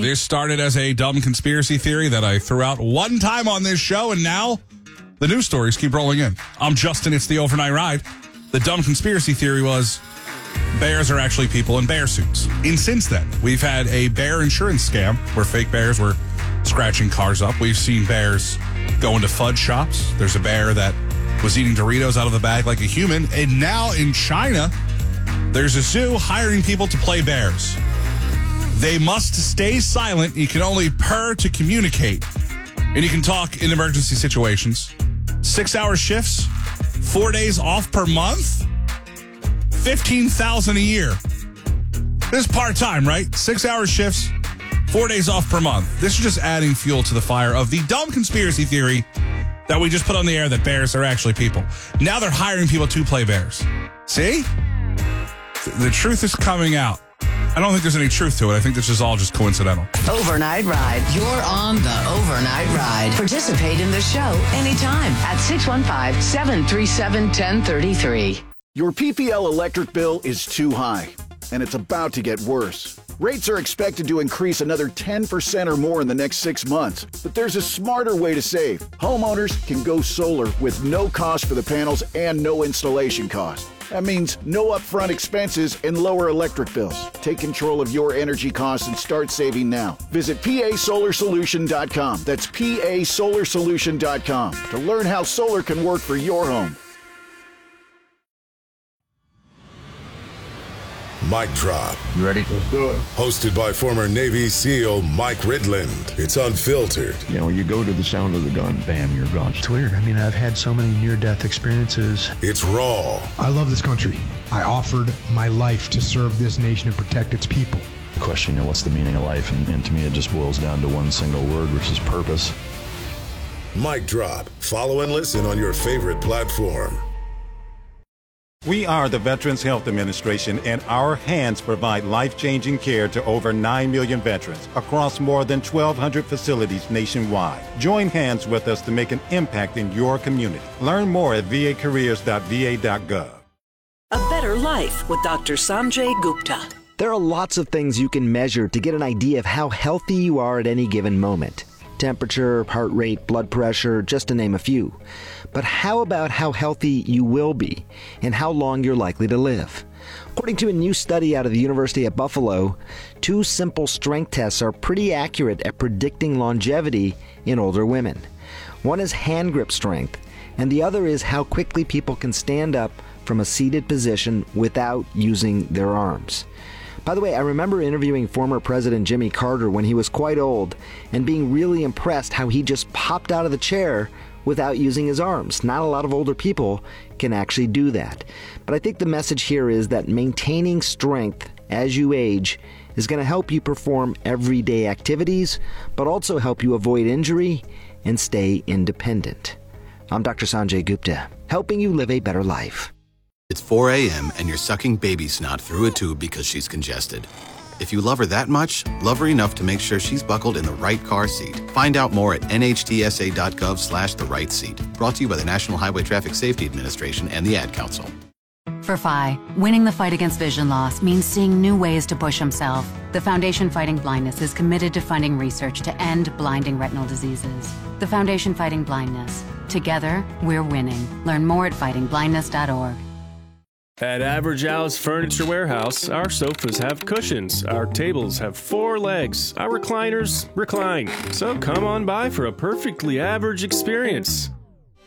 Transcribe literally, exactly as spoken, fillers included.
This started as a dumb conspiracy theory that I threw out one time on this show, and now the news stories keep rolling in. I'm Justin. It's the Overnight Ride. The dumb conspiracy theory was bears are actually people in bear suits. And since then, we've had a bear insurance scam where fake bears were scratching cars up. We've seen bears go into fudge shops. There's a bear that was eating Doritos out of the bag like a human. And now in China, there's a zoo hiring people to play bears. They must stay silent. You can only purr to communicate. And you can talk in emergency situations. Six-hour shifts, four days off per month, fifteen thousand dollars a year. This is part-time, right? Six-hour shifts, four days off per month. This is just adding fuel to the fire of the dumb conspiracy theory that we just put on the air that bears are actually people. Now they're hiring people to play bears. See? The truth is coming out. I don't think there's any truth to it. I think this is all just coincidental. Overnight Ride. You're on the Overnight Ride. Participate in the show anytime at six one five, seven three seven, one zero three three. Your P P L electric bill is too high, and it's about to get worse. Rates are expected to increase another ten percent or more in the next six months. But there's a smarter way to save. Homeowners can go solar with no cost for the panels and no installation cost. That means no upfront expenses and lower electric bills. Take control of your energy costs and start saving now. Visit P A solar solution dot com. That's P A solar solution dot com to learn how solar can work for your home. Mic Drop. You ready? Let's do it. Hosted by former Navy SEAL Mike Ridland. It's unfiltered. You know, you go to the sound of the gun, bam, you're gone. It's weird. I mean, I've had so many near-death experiences. It's raw. I love this country. I offered my life to serve this nation and protect its people. The question, you know, what's the meaning of life? And, and to me, it just boils down to one single word, which is purpose. Mic Drop. Follow and listen on your favorite platform. We are the Veterans Health Administration, and our hands provide life-changing care to over nine million veterans across more than twelve hundred facilities nationwide. Join hands with us to make an impact in your community. Learn more at v a careers dot v a dot gov. A Better Life with Doctor Sanjay Gupta. There are lots of things you can measure to get an idea of how healthy you are at any given moment. Temperature, heart rate, blood pressure, just to name a few. But how about how healthy you will be and how long you're likely to live? According to a new study out of the University at Buffalo, two simple strength tests are pretty accurate at predicting longevity in older women. One is hand grip strength, and the other is how quickly people can stand up from a seated position without using their arms. By the way, I remember interviewing former President Jimmy Carter when he was quite old and being really impressed how he just popped out of the chair without using his arms. Not a lot of older people can actually do that. But I think the message here is that maintaining strength as you age is going to help you perform everyday activities, but also help you avoid injury and stay independent. I'm Doctor Sanjay Gupta, helping you live a better life. It's four a.m. and you're sucking baby snot through a tube because she's congested. If you love her that much, love her enough to make sure she's buckled in the right car seat. Find out more at N H T S A dot gov slash the right seat. Brought to you by the National Highway Traffic Safety Administration and the Ad Council. For F I, winning the fight against vision loss means seeing new ways to push himself. The Foundation Fighting Blindness is committed to funding research to end blinding retinal diseases. The Foundation Fighting Blindness. Together, we're winning. Learn more at fighting blindness dot org. At Average Al's Furniture Warehouse, our sofas have cushions, our tables have four legs, our recliners recline. So come on by for a perfectly average experience.